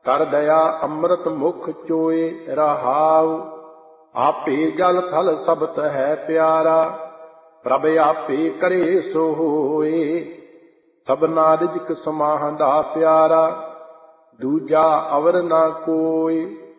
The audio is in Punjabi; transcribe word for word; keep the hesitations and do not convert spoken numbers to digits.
ਕਰ ਦਇਆ ਅੰਮ੍ਰਿਤ ਮੁਖ ਚੋਏ ਰਹਾਉ। ਆਪੇ ਜਲ ਥਲ ਸਬਤ ਹੈ ਪਿਆਰਾ, ਪ੍ਰਭ ਆਪੇ ਕਰੇ ਸੋ ਹੋਏ। ਸਭਨਾ ਰਿਜਕ ਸਮਾਹੰਦਾ ਪਿਆਰਾ, ਦੂਜਾ ਅਵਰ ਨਾ ਕੋਇ।